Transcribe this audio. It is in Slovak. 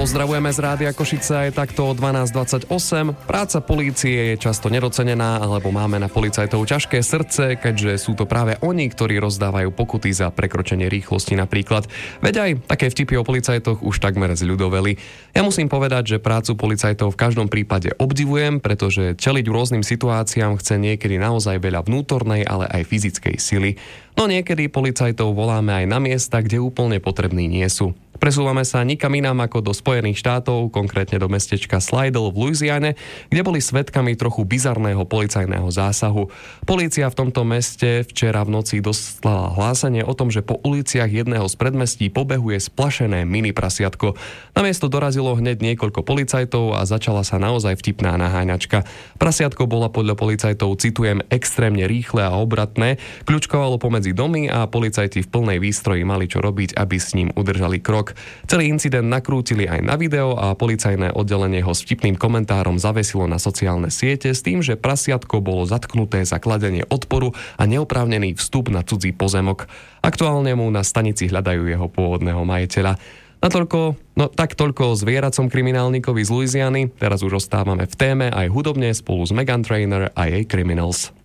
Pozdravujeme z Rádia Košice aj takto o 12:28. Práca polície je často nedocenená, alebo máme na policajtov ťažké srdce, keďže sú to práve oni, ktorí rozdávajú pokuty za prekročenie rýchlosti napríklad. Veď aj také vtipy o policajtoch už takmer zľudoveli. Ja musím povedať, že prácu policajtov v každom prípade obdivujem, pretože čeliť rôznym situáciám chce niekedy naozaj veľa vnútornej, ale aj fyzickej sily. No niekedy policajtov voláme aj na miesta, kde úplne potrební nie sú. Presúvame sa nikam inám ako do Spojených štátov, konkrétne do mestečka Slidell v Louisiane, kde boli svedkami trochu bizarného policajného zásahu. Polícia v tomto meste včera v noci dostala hlásenie o tom, že po uliciach jedného z predmestí pobehuje splašené mini prasiatko. Na miesto dorazilo hneď niekoľko policajtov a začala sa naozaj vtipná naháňačka. Prasiatko bola podľa policajtov, citujem, extrémne rýchle a obratné, kľučkovalo pomedzi domy a policajti v plnej výstroji mali čo robiť, aby s ním udržali krok. Celý incident nakrútili aj na video a policajné oddelenie ho s vtipným komentárom zavesilo na sociálne siete s tým, že prasiatko bolo zatknuté za kladenie odporu a neoprávnený vstup na cudzí pozemok. Aktuálne mu na stanici hľadajú jeho pôvodného majiteľa. Tak toľko o zvieracom kriminálnikovi z Louisiany. Teraz už ostávame v téme aj hudobne spolu s Meghan Trainor a jej Criminals.